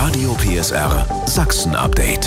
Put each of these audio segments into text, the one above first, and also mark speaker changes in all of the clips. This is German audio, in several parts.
Speaker 1: Radio PSR Sachsen-Update.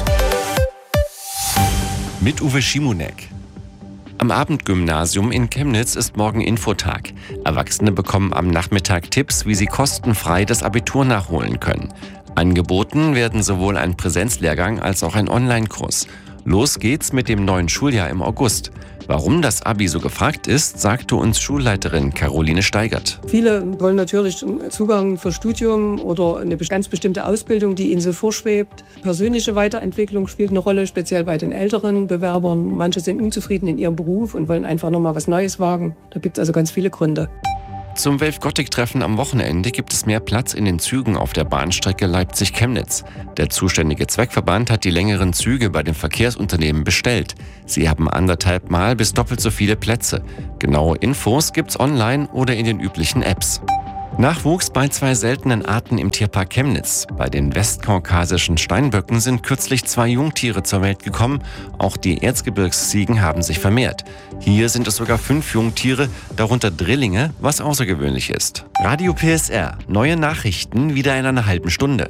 Speaker 2: Mit Uwe Schimonek. Am Abendgymnasium in Chemnitz ist morgen Infotag. Erwachsene bekommen am Nachmittag Tipps, wie sie kostenfrei das Abitur nachholen können. Angeboten werden sowohl ein Präsenzlehrgang als auch ein Online-Kurs. Los geht's mit dem neuen Schuljahr im August. Warum das Abi so gefragt ist, sagte uns Schulleiterin Caroline Steigert.
Speaker 3: Viele wollen natürlich Zugang für Studium oder eine ganz bestimmte Ausbildung, die ihnen so vorschwebt. Persönliche Weiterentwicklung spielt eine Rolle, speziell bei den älteren Bewerbern. Manche sind unzufrieden in ihrem Beruf und wollen einfach nochmal was Neues wagen. Da gibt es also ganz viele Gründe.
Speaker 2: Zum Wave-Gothic-Treffen am Wochenende gibt es mehr Platz in den Zügen auf der Bahnstrecke Leipzig-Chemnitz. Der zuständige Zweckverband hat die längeren Züge bei den Verkehrsunternehmen bestellt. Sie haben 1,5 Mal bis doppelt so viele Plätze. Genaue Infos gibt's online oder in den üblichen Apps. Nachwuchs bei 2 seltenen Arten im Tierpark Chemnitz. Bei den westkaukasischen Steinböcken sind kürzlich 2 Jungtiere zur Welt gekommen. Auch die Erzgebirgsziegen haben sich vermehrt. Hier sind es sogar 5 Jungtiere, darunter Drillinge, was außergewöhnlich ist. Radio PSR. Neue Nachrichten wieder in einer halben Stunde.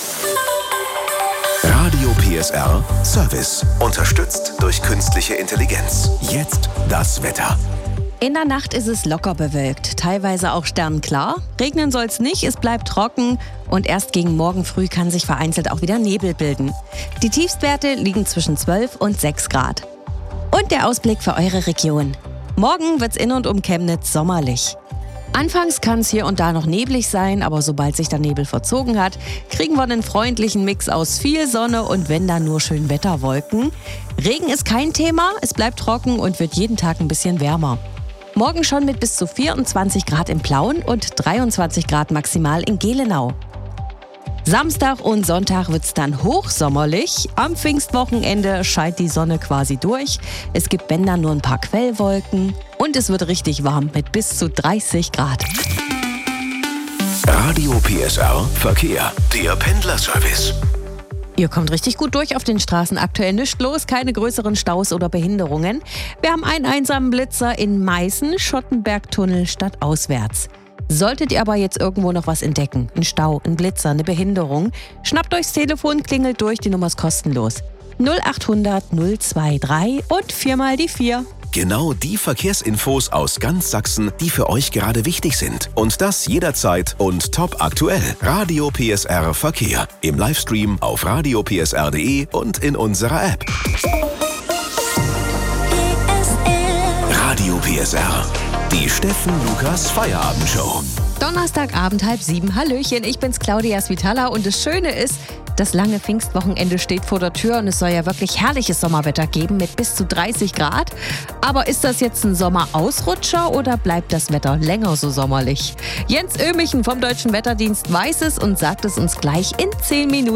Speaker 1: Radio PSR Service. Unterstützt durch künstliche Intelligenz. Jetzt das Wetter.
Speaker 4: In der Nacht ist es locker bewölkt, teilweise auch sternklar. Regnen soll es nicht, es bleibt trocken und erst gegen morgen früh kann sich vereinzelt auch wieder Nebel bilden. Die Tiefstwerte liegen zwischen 12 und 6 Grad. Und der Ausblick für eure Region. Morgen wird's in und um Chemnitz sommerlich. Anfangs kann es hier und da noch neblig sein, aber sobald sich der Nebel verzogen hat, kriegen wir einen freundlichen Mix aus viel Sonne und wenn dann nur schön Wetterwolken. Regen ist kein Thema, es bleibt trocken und wird jeden Tag ein bisschen wärmer. Morgen schon mit bis zu 24 Grad in Plauen und 23 Grad maximal in Gelenau. Samstag und Sonntag wird's dann hochsommerlich. Am Pfingstwochenende scheint die Sonne quasi durch. Es gibt wenn dann nur ein paar Quellwolken und es wird richtig warm mit bis zu 30 Grad.
Speaker 1: Radio PSR Verkehr. Der Pendlerservice.
Speaker 4: Ihr kommt richtig gut durch auf den Straßen. Aktuell nichts los, keine größeren Staus oder Behinderungen. Wir haben einen einsamen Blitzer in Meißen, Schottenbergtunnel stadtauswärts. Solltet ihr aber jetzt irgendwo noch was entdecken, ein Stau, ein Blitzer, eine Behinderung, schnappt euch das Telefon, klingelt durch, die Nummer ist kostenlos. 0800 023 und 4 mal die 4.
Speaker 1: Genau die Verkehrsinfos aus ganz Sachsen, die für euch gerade wichtig sind. Und das jederzeit und top aktuell. Radio PSR Verkehr. Im Livestream auf radiopsr.de und in unserer App. Radio PSR. Die Steffen Lukas Feierabendshow.
Speaker 4: Donnerstagabend 6:30. Hallöchen, ich bin's Claudia Svitala und das Schöne ist, das lange Pfingstwochenende steht vor der Tür und es soll ja wirklich herrliches Sommerwetter geben mit bis zu 30 Grad. Aber ist das jetzt ein Sommerausrutscher oder bleibt das Wetter länger so sommerlich? Jens Ömichen vom Deutschen Wetterdienst weiß es und sagt es uns gleich in 10 Minuten.